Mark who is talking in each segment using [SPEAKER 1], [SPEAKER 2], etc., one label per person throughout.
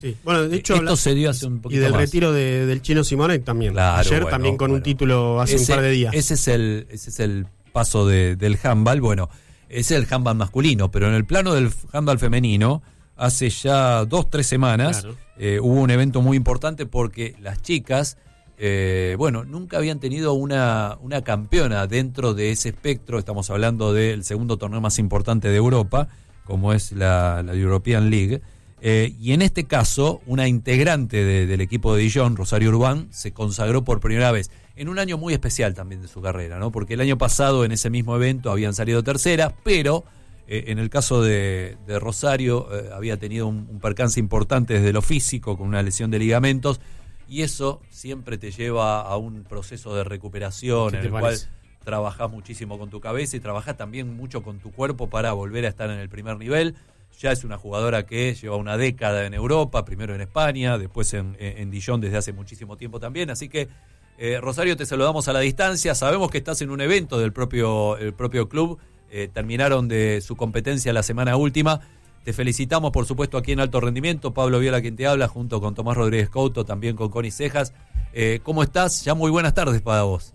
[SPEAKER 1] Sí. Bueno, de hecho,
[SPEAKER 2] esto se dio hace un poquito
[SPEAKER 1] y del
[SPEAKER 2] más.
[SPEAKER 1] retiro del Chino Simonet también.
[SPEAKER 2] Claro,
[SPEAKER 1] Ayer también con un título hace un par de días.
[SPEAKER 2] Ese es el paso del handball. Bueno, ese es el handball masculino, pero en el plano del handball femenino, hace ya 2-3 semanas, hubo un evento muy importante porque las chicas, nunca habían tenido una campeona dentro de ese espectro. Estamos hablando del segundo torneo más importante de Europa, como es la European League. Y en este caso, una integrante del equipo de Dijon, Rosario Urbán, se consagró por primera vez en un año muy especial también de su carrera, ¿no? Porque el año pasado en ese mismo evento habían salido terceras, pero en el caso de Rosario había tenido un percance importante desde lo físico, con una lesión de ligamentos, y eso siempre te lleva a un proceso de recuperación en el cual trabajás muchísimo con tu cabeza y trabajás también mucho con tu cuerpo para volver a estar en el primer nivel. Ya es una jugadora que lleva una década en Europa, primero en España, después en Dijon desde hace muchísimo tiempo también. Así que, Rosario, te saludamos a la distancia. Sabemos que estás en un evento del propio club. Terminaron de su competencia la semana última. Te felicitamos, por supuesto, aquí en Alto Rendimiento. Pablo Viola quien te habla, junto con Tomás Rodríguez Couto, también con Connie Cejas. ¿Cómo estás? Ya muy buenas tardes para vos.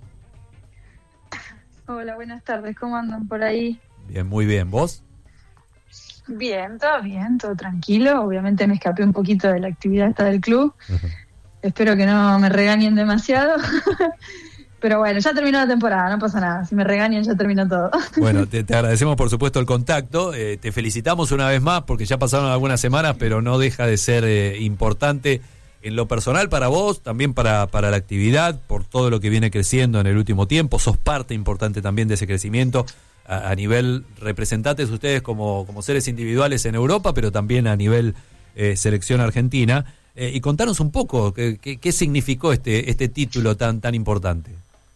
[SPEAKER 3] Hola, buenas tardes. ¿Cómo andan por ahí?
[SPEAKER 2] Bien, muy bien. ¿Vos?
[SPEAKER 3] Bien, todo tranquilo. Obviamente me escapé un poquito de la actividad esta del club. Uh-huh. Espero que no me regañen demasiado. Pero bueno, ya terminó la temporada, no pasa nada. Si me regañan ya terminó todo.
[SPEAKER 2] Bueno, te agradecemos por supuesto el contacto. Te felicitamos una vez más porque ya pasaron algunas semanas, pero no deja de ser importante en lo personal para vos, también para la actividad, por todo lo que viene creciendo en el último tiempo. Sos parte importante también de ese crecimiento. A nivel representantes ustedes como seres individuales en Europa, pero también a nivel selección argentina. Y contanos un poco qué significó este título tan importante.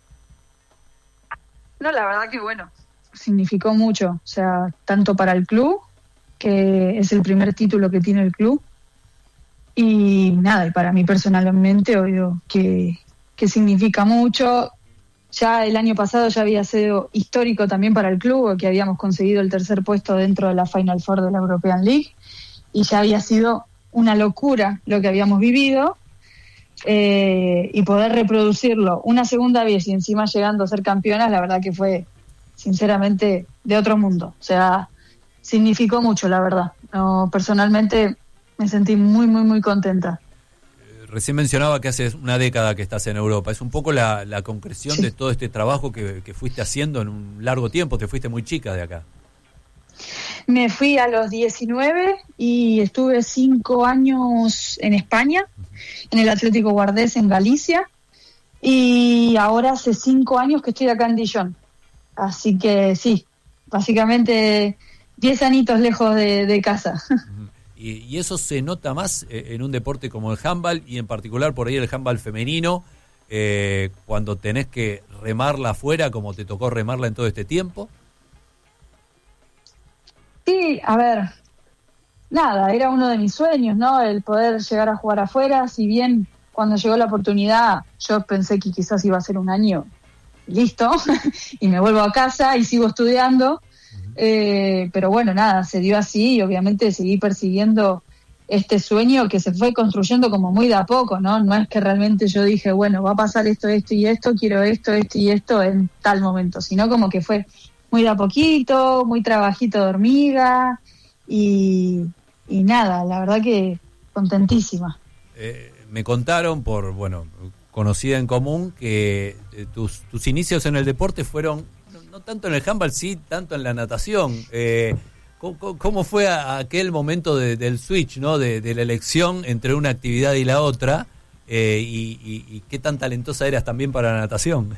[SPEAKER 3] No, la verdad que significó mucho, o sea, tanto para el club, que es el primer título que tiene el club, y nada, y para mí personalmente, obvio, que significa mucho. Ya el año pasado ya había sido histórico también para el club, que habíamos conseguido el tercer puesto dentro de la Final Four de la European League, y ya había sido una locura lo que habíamos vivido, y poder reproducirlo una segunda vez y encima llegando a ser campeonas, la verdad que fue sinceramente de otro mundo. O sea, significó mucho, la verdad. Personalmente me sentí muy, muy, muy contenta.
[SPEAKER 2] Recién mencionaba que hace una década que estás en Europa. Es un poco la concreción de todo este trabajo que fuiste haciendo en un largo tiempo. Te fuiste muy chica de acá.
[SPEAKER 3] Me fui a los 19 y estuve 5 años en España, en el Atlético Guardés en Galicia. Y ahora hace 5 años que estoy acá en Dijon. Así que sí, básicamente 10 añitos lejos de casa.
[SPEAKER 2] Y eso se nota más en un deporte como el handball, y en particular por ahí el handball femenino, cuando tenés que remarla afuera, como te tocó remarla en todo este tiempo.
[SPEAKER 3] Sí, a ver, nada, era uno de mis sueños, ¿no? El poder llegar a jugar afuera. Si bien cuando llegó la oportunidad yo pensé que quizás iba a ser un año, listo, y me vuelvo a casa y sigo estudiando. Pero bueno, nada, se dio así y obviamente seguí persiguiendo este sueño que se fue construyendo como muy de a poco, ¿no? No es que realmente yo dije, bueno, va a pasar esto y esto, quiero esto y esto en tal momento, sino como que fue muy de a poquito, muy trabajito de hormiga y nada, la verdad que contentísima.
[SPEAKER 2] Me contaron conocida en común, que tus inicios en el deporte fueron no tanto en el handball, sí, tanto en la natación. ¿Cómo fue aquel momento del switch, ¿no? De la elección entre una actividad y la otra? Y qué tan talentosa eras también para la natación.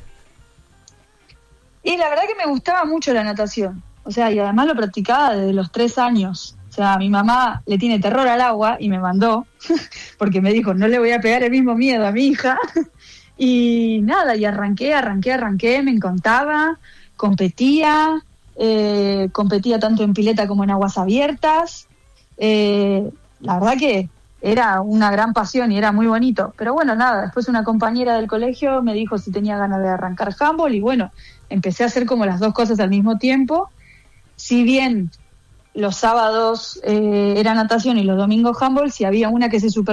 [SPEAKER 3] Y la verdad que me gustaba mucho la natación. O sea, y además lo practicaba desde los 3 años. O sea, mi mamá le tiene terror al agua y me mandó, porque me dijo, no le voy a pegar el mismo miedo a mi hija. Y nada, y arranqué, me encantaba. Competía tanto en pileta como en aguas abiertas. La verdad que era una gran pasión y era muy bonito. Pero bueno, nada, después una compañera del colegio me dijo si tenía ganas de arrancar handball y bueno, empecé a hacer como las dos cosas al mismo tiempo. Si bien los sábados era natación y los domingos handball, si había una que se